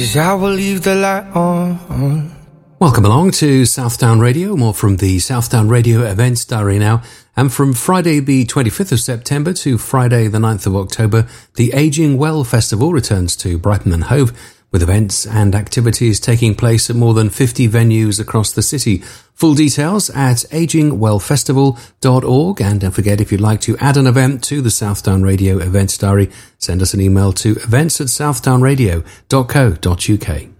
'cause I will leave the light on. Welcome along to Southdown Radio, more from the Southdown Radio Events Diary now. And from Friday the 25th of September to Friday the 9th of October, the Ageing Well Festival returns to Brighton and Hove, with events and activities taking place at more than 50 venues across the city. Full details at agingwellfestival.org. And don't forget, if you'd like to add an event to the Southdown Radio Events Diary, send us an email to events@southdownradio.co.uk.